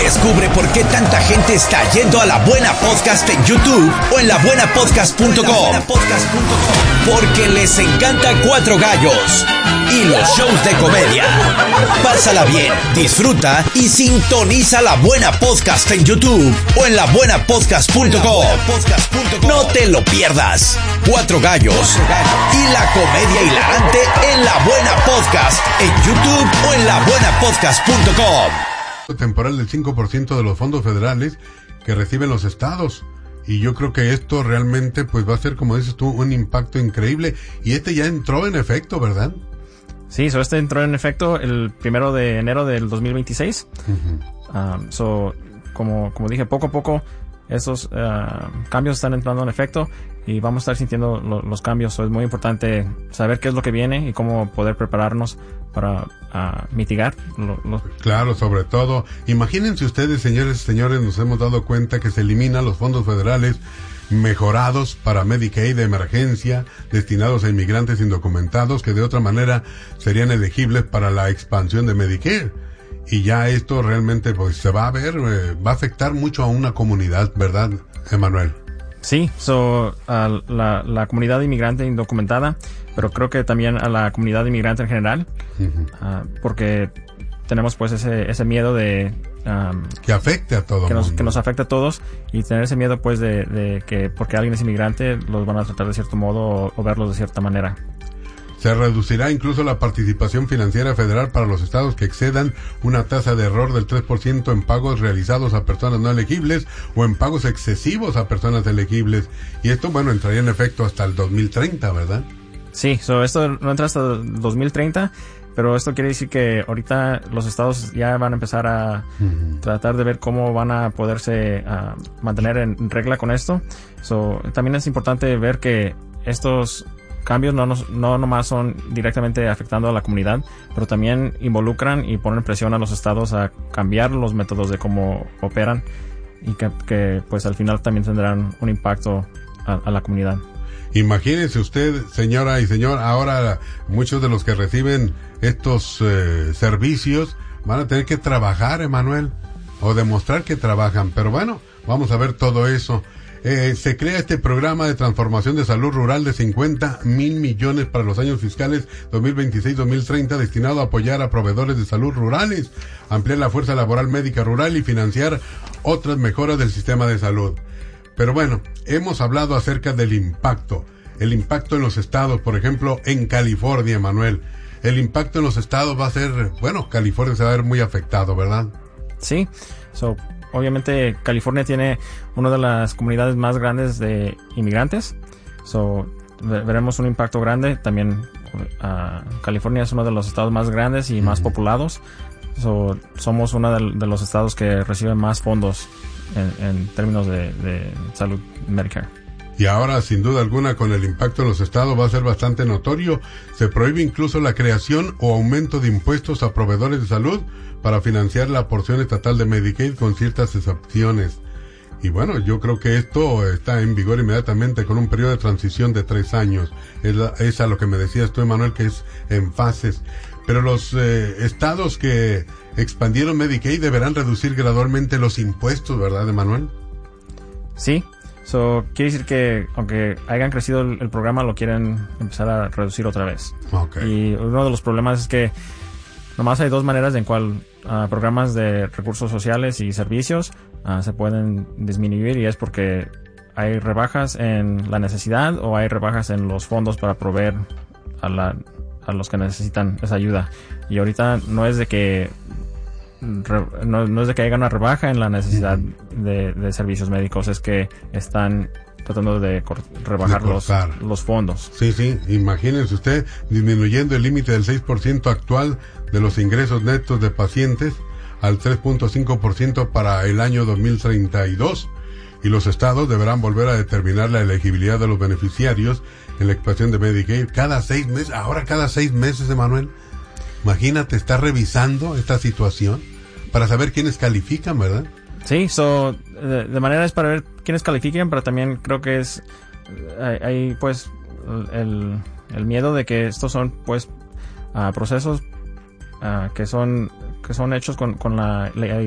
Descubre por qué tanta gente está yendo a La Buena Podcast en YouTube o en labuenapodcast.com. Porque les encanta Cuatro Gallos y los shows de comedia. Pásala bien, disfruta y sintoniza La Buena Podcast en YouTube o en labuenapodcast.com. No te lo pierdas. Cuatro Gallos y la comedia hilarante en La Buena Podcast en YouTube o en labuenapodcast.com. Temporal del 5% de los fondos federales que reciben los estados. Y yo creo que esto realmente pues va a ser, como dices tú, un impacto increíble. Y ya entró en efecto, ¿verdad? Sí, este entró en efecto el 1 de enero del 2026. Como dije, poco a poco esos cambios están entrando en efecto y vamos a estar sintiendo los cambios. Es muy importante saber qué es lo que viene y cómo poder prepararnos para mitigar. Claro, sobre todo, imagínense ustedes, señores y señores, nos hemos dado cuenta que se eliminan los fondos federales mejorados para Medicaid de emergencia destinados a inmigrantes indocumentados que de otra manera serían elegibles para la expansión de Medicare. Y ya esto realmente pues se va a ver, va a afectar mucho a una comunidad, ¿verdad, Emanuel? Sí, a la comunidad inmigrante indocumentada, pero creo que también a la comunidad inmigrante en general, porque tenemos pues ese miedo de que afecte a todo mundo. Que nos afecte a todos, y tener ese miedo pues de que porque alguien es inmigrante los van a tratar de cierto modo o verlos de cierta manera. Se reducirá incluso la participación financiera federal para los estados que excedan una tasa de error del 3% en pagos realizados a personas no elegibles o en pagos excesivos a personas elegibles. Y esto, bueno, entraría en efecto hasta el 2030, ¿verdad? Sí, esto no entra hasta el 2030, pero esto quiere decir que ahorita los estados ya van a empezar a tratar de ver cómo van a poderse mantener en regla con esto. También es importante ver que estos cambios no nomás son directamente afectando a la comunidad, pero también involucran y ponen presión a los estados a cambiar los métodos de cómo operan, y que pues al final también tendrán un impacto a la comunidad. Imagínense usted, señora y señor, ahora muchos de los que reciben estos servicios van a tener que trabajar, Emanuel, o demostrar que trabajan, pero bueno, vamos a ver todo eso. Se crea este programa de transformación de salud rural de 50,000 millones para los años fiscales 2026-2030 destinado a apoyar a proveedores de salud rurales, ampliar la fuerza laboral médica rural y financiar otras mejoras del sistema de salud. Pero bueno, hemos hablado acerca del impacto. El impacto en los estados, por ejemplo, en California, Manuel. El impacto en los estados va a ser, bueno, California se va a ver muy afectado, ¿verdad? Sí, obviamente California tiene una de las comunidades más grandes de inmigrantes, veremos un impacto grande. También California es uno de los estados más grandes y más poblados, somos uno de los estados que reciben más fondos en términos de salud Medicare. Y ahora, sin duda alguna, con el impacto en los estados va a ser bastante notorio. Se prohíbe incluso la creación o aumento de impuestos a proveedores de salud para financiar la porción estatal de Medicaid con ciertas excepciones. Y bueno, yo creo que esto está en vigor inmediatamente con un periodo de transición de 3 años. Es a lo que me decías tú, Emanuel, que es en fases. Pero los estados que expandieron Medicaid deberán reducir gradualmente los impuestos, ¿verdad, Emanuel? Sí. Quiere decir que aunque hayan crecido el programa, lo quieren empezar a reducir otra vez. Okay. Y uno de los problemas es que nomás hay 2 maneras en cual programas de recursos sociales y servicios se pueden disminuir, y es porque hay rebajas en la necesidad o hay rebajas en los fondos para proveer a los que necesitan esa ayuda. Y ahorita no es de que haya una rebaja en la necesidad de servicios médicos, es que están tratando de rebajar los fondos. Sí, imagínense usted, disminuyendo el límite del 6% actual de los ingresos netos de pacientes al 3.5% para el año 2032, y los estados deberán volver a determinar la elegibilidad de los beneficiarios en la expansión de Medicaid cada 6 meses. Ahora cada 6 meses, Emanuel. Imagínate, está revisando esta situación para saber quiénes califican, ¿verdad? Sí, de manera es para ver quiénes califican, pero también creo que hay pues el miedo de que estos son pues procesos que son hechos con la